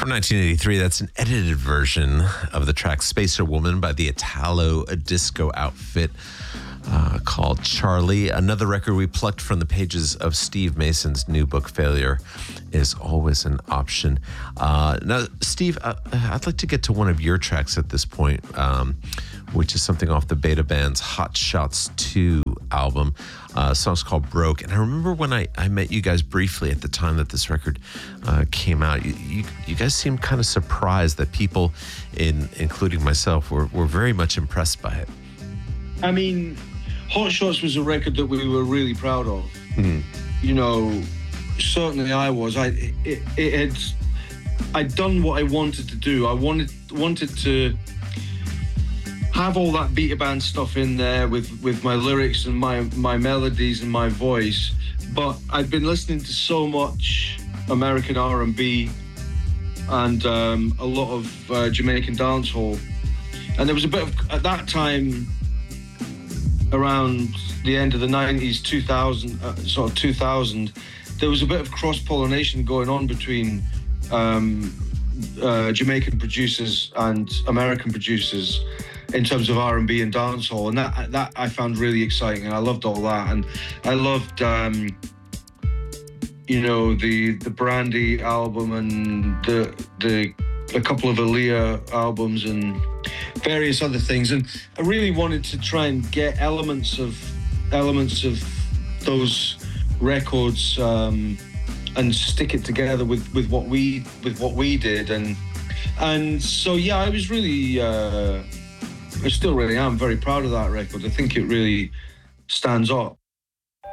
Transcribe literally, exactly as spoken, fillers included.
From nineteen eighty-three, that's an edited version of the track Spacer Woman by the Italo disco outfit uh, called Charlie. Another record we plucked from the pages of Steve Mason's new book, Failure is Always an Option. Uh, now, Steve, uh, I'd like to get to one of your tracks at this point, um, which is something off the Beta Band's Hot Shots two album. Uh, the song's called Broke. And I remember when I, I met you guys briefly at the time that this record uh, came out, you, you you guys seemed kind of surprised that people, in including myself, were, were very much impressed by it. I mean, Hot Shots was a record that we were really proud of. Mm. You know, certainly I was. I it, it had I'd done what I wanted to do. I wanted wanted to have all that Beta Band stuff in there with, with my lyrics and my, my melodies and my voice. But I'd been listening to so much American R and B and um, a lot of uh, Jamaican dancehall. And there was a bit of, at that time, around the end of the nineties, two thousand, uh, sort of two thousand, there was a bit of cross-pollination going on between um, uh, Jamaican producers and American producers in terms of R and B and dancehall, and that that I found really exciting, and I loved all that, and I loved, um, you know, the the Brandy album and the the a couple of Aaliyah albums and various other things, and I really wanted to try and get elements of elements of those records um, and stick it together with, with what we with what we did, and and so yeah, I was really. Uh, I still really am very proud of that record. I think it really stands up.